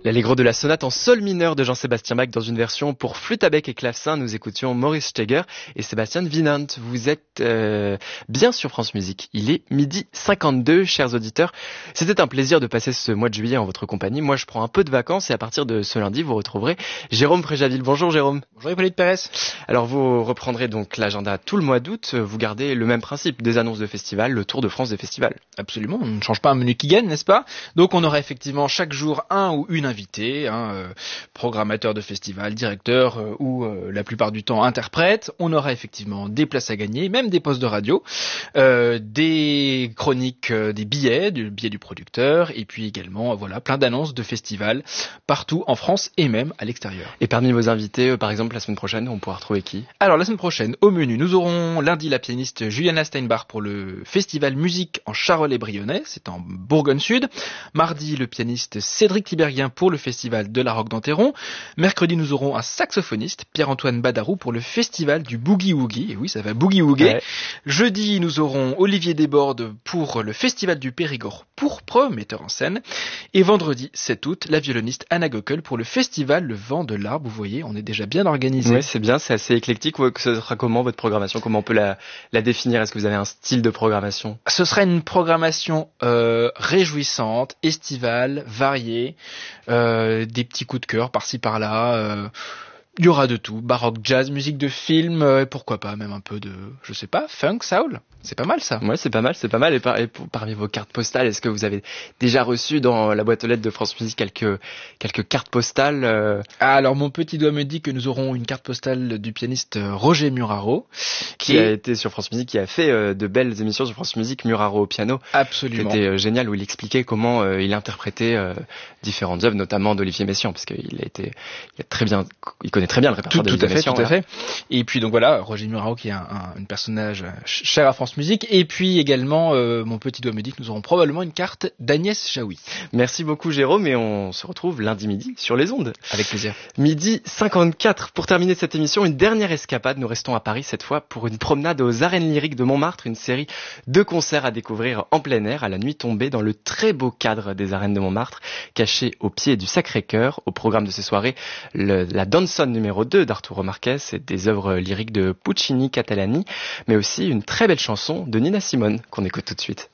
L'allegro de la sonate en sol mineur de Jean-Sébastien Bach dans une version pour flûte à bec et clavecin. Nous écoutions Maurice Steger et Sébastien Winant. Vous êtes bien sur France Musique. Il est 12h52, chers auditeurs. C'était un plaisir de passer ce mois de juillet en votre compagnie. Moi, je prends un peu de vacances et à partir de ce lundi, vous retrouverez Jérôme Fréjaville. Bonjour Jérôme. Bonjour Hippolyte Pérez. Alors, vous reprendrez donc l'agenda tout le mois d'août. Vous gardez le même principe, des annonces de festivals, le Tour de France des festivals. Absolument, on ne change pas un menu qui gagne, n'est-ce pas? Donc on aura effectivement chaque jour un ou une invitée, programmateur de festival, directeur ou la plupart du temps interprète. On aura effectivement des places à gagner, même des postes de radio, des chroniques, des billets du producteur, et puis également plein d'annonces de festivals partout en France et même à l'extérieur. Et parmi vos invités, par exemple la semaine prochaine, on pourra retrouver qui? Alors la semaine prochaine, au menu, nous aurons lundi la pianiste Juliana Steinbach pour le festival musique en Charolais-Brionnais, c'est en Bourgogne-Sud. Mardi, le pianiste Cédric Tiberghien pour le festival de la Roque d'Enterron. Mercredi, nous aurons un saxophoniste, Pierre-Antoine Badarou, pour le festival du Boogie Woogie. Et oui, ça va Boogie Woogie. Ouais. Jeudi, nous aurons Olivier Desbordes pour le festival du Périgord pourpre, metteur en scène. Et vendredi, 7 août, la violoniste Anna Gockel pour le festival Le Vent de l'Arbre. Vous voyez, on est déjà bien organisé. Oui, c'est bien, c'est assez éclectique. Ce sera comment votre programmation? Comment on peut la définir? Est-ce que vous avez un style de programmation? Ce sera une programmation réjouissante, estivale, variée, des petits coups de cœur par-ci par-là. Il y aura de tout, baroque, jazz, musique de film, et pourquoi pas même un peu de, je sais pas, funk, soul. C'est pas mal ça. Ouais, c'est pas mal. Et parmi vos cartes postales, est-ce que vous avez déjà reçu dans la boîte aux lettres de France Musique quelques cartes postales Alors mon petit doigt me dit que nous aurons une carte postale du pianiste Roger Muraro, qui a été sur France Musique, qui a fait de belles émissions sur France Musique, Muraro au piano. Absolument. Qui était génial, où il expliquait comment il interprétait différentes œuvres, notamment d'Olivier Messiaen, parce qu'il connaît très bien le répertoire d'Olivier Messiaen. Tout à fait. Et puis donc voilà, Roger Muraro qui est un personnage cher à France Musique. Et puis également, mon petit doigt me dit que nous aurons probablement une carte d'Agnès Jaoui. Merci beaucoup Jérôme, et on se retrouve lundi midi sur les ondes. Avec plaisir. 12h54. Pour terminer cette émission, une dernière escapade. Nous restons à Paris cette fois pour une promenade aux arènes lyriques de Montmartre, une série de concerts à découvrir en plein air à la nuit tombée dans le très beau cadre des arènes de Montmartre, caché au pied du Sacré-Cœur. Au programme de ces soirées, la Danson numéro 2 d'Arturo Marquez et des œuvres lyriques de Puccini, Catalani, mais aussi une très belle chanson de Nina Simone qu'on écoute tout de suite.